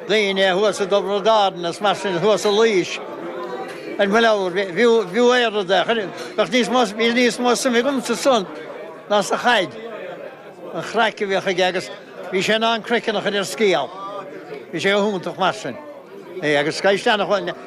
líine thuasa dobrodána smasin thuasa líis. An bhfuil bhíú éire de bach níos más sem gomsa son ná sa chaid. An chreice bhíocha agus bhí sé ná an cricannach idir scíal. Bhí sé húntaach masin. Agus caiisteannach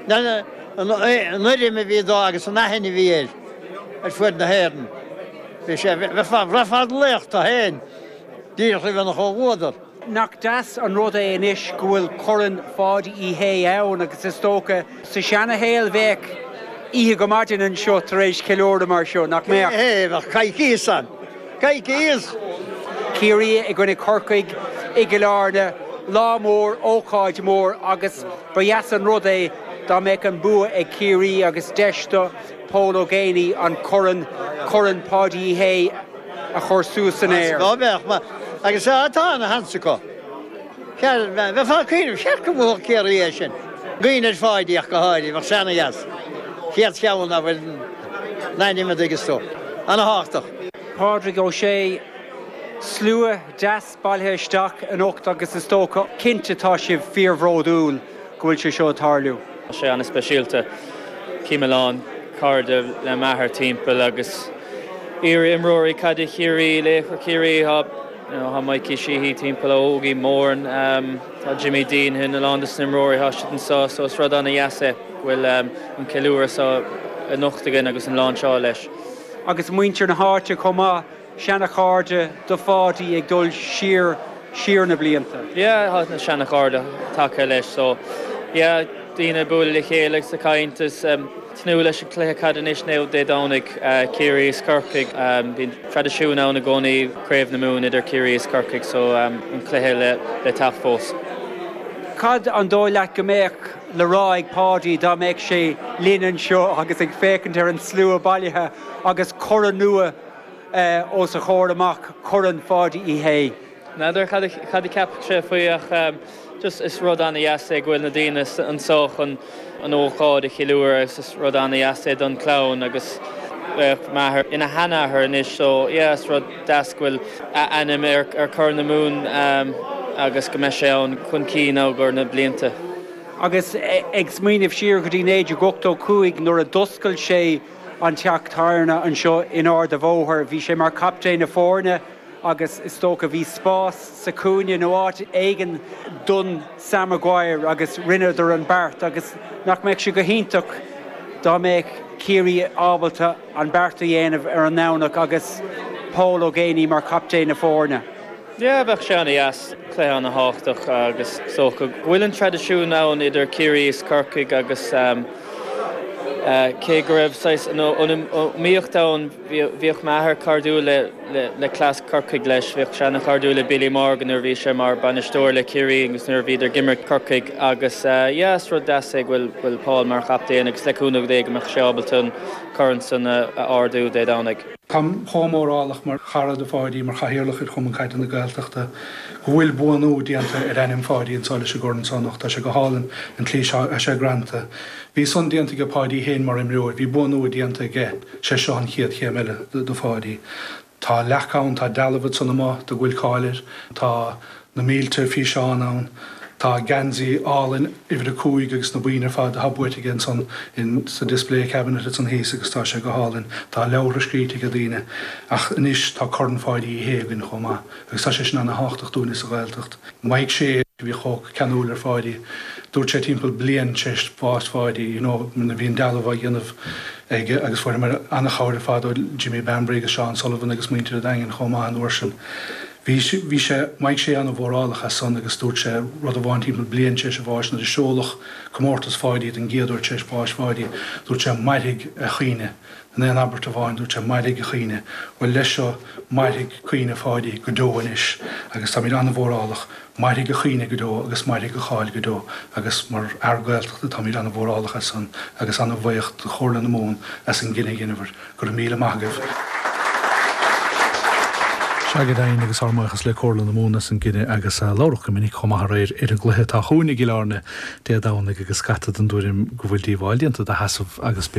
an nuidir me bhí dá agus an nahinna bhí éir ar fuid na héan. Bhí sé bhreifad lecht a héin. Díoch le bhena chóhúdar. Nach das an rud é inis go bhfuil corann fádaí í hé ann agus is tóca sa seanna héal bhéic ihe go maidin an seo tar éis ceiliúrda mar seo nach mé. Bach caiicí san. Caiicíos. Círí I gcuine corcaig I go láirne lá mór, ócáid mór agus breas an rud é dá méid an bua ag círí agus deiste Pólo Géini an corann pádaí í hé a chur suas an éir. Agus atá na hansa go. Bheith fá cuiinm seach go bhfuil céir sin. Gcuinead fáidíach go háirí mar sena jas. Chiad ceann a bhfuil 90 agus tó. Anna háach. Pádraig Ó Sé slua deas bailthe isteach an ocht agus is tóca cinnte tá sibh fíorhródúil go bhfuil sé seo tarliú. Sé anna speisialta Címeán carda le maithar timpeall agus imróí cad chéirí le chu cíirí ha Mikey Sheehy timpeall ógaí mórn tá Jimmy Dean hin na landas imróí hasisiid an sá so rud anna jaasa bhfuil an ceiliúra sa an nochtagan agus an lán seo leis. Agus muintear na háte comá seanna cháde do fádaí ag dul siar na blianta. Hat na seanna cháde take leis so dína bula le chéalaigh sa caintas tnú leis an cléthe cad inis néú dé dánig Círí Scorcaig bhín tradiisiún ann na gcónaí craobh na mún idir Círí Scorcaig so an cléthe le tacht fós. Cad an dóile go méach le ráig pádaí dá méid sé líonann seo agus ag fécinn ar an slú a bailithe agus corann nua ó sa chóir amach corann fádaí í hé. Nadidir cad I ceap sé faoach just is rud anna jaasa bhfuil na daine an soch an ócáid I chiiliúr is rud anna jaasa don clán agus maithir ina hanathair inis so is rud dascuil anam ar chur na mún agus go mé sé an chun cí águr na blianta. Agus ag smaoinemh siar go dtí néidir gochtó cuaig nuair a doscail sé an teachtarna an seo in áard a bhóthir bhí sé mar captéin na fórne agus is tóca bhí spás sa cúine nó áit éigen dun Sam Maguire agus rinneadar an bart agus nach méid si go hintach dá méid Círí ábalta an barta dhéanamh ar an nánach agus Pólo Géini mar captéin na fórne. Bheith sé anna jas clé anna háach agus socha bhfuil an tradiisiún ann idir Círí Scorcaig agus cé go raibh míochtán bhíoh maithir cardú le clás Corcaig leis bhíoh seanna cardú le Billy Morgan ar bhí sé mar banistóir le Círí agus nuair bhíidir gimir Corcaig agus rud deasa bhfuil Paul mar chaptaíon agus leúnach dé go meach seábaltún chuann san ardú dé dánig. Tam hámórálach mar charad a fáidí mar chahirirlach ir chum an caiit an na gailteachta go bhfuil buanú díanta ar enim fáidí an sáile se gordon sannacht tá se go hálan an clí a se granta. Bhí son díanta go páidí héin mar imreoir, bhí buanú díanta ge sé seo an chiad chéile do fáidí. Tá leachán tá dalabhad sanna má do bhfuil cáilir, tá na mílte fí seán ann, tá gansaí álinn ifir a cúig agus na buínar fad a habbuit gin son in sa display cabinet san híos agus tá sé go hálinn, tá leabhar scríte go dtíine ach inis tá corn fáidí I hégann chomá agus tá sé sin anna háach dúna sa gailteacht. Maig sé bhí chóg canúil ar fáidí, dúirt sé timpeall blian teist fást fáidí, na bhíon dalabh dhéanamh agus fuair mar anna cháir fad ó Jimmy Bambury agus Sean Sullivan agus muintear a dagan chomá an uairsin. Bhí sé maig sé anna bhórálach a son agus dúirt sé rud a bháin timpeall blian teis a bháis na de seolach comórtas fáidí den géadúir teis báis fáidí, dúirt sé maiigh a chiine. Na an Albert a bháin dúirt sé maiigh a chiine, bhfuil leis seo maiigh cuioine fáidí go dóhanis agus tá míad anna bhórálach maiigh a chiine go dó agus maiigh a cháil go dó agus mar airgailteachta tá míad anna bhórálach a son agus anna bhaocht chóirla na mún as an gine ginehar gur míle maithagah. Agadain agus armachas le cólan na múna san gine agus lárach go minic chomá réir ar an gluthe tá chuúnig I lárne dé dánig agus scatad an dúirim go bhfuil díomháilíonnta a hasamh agus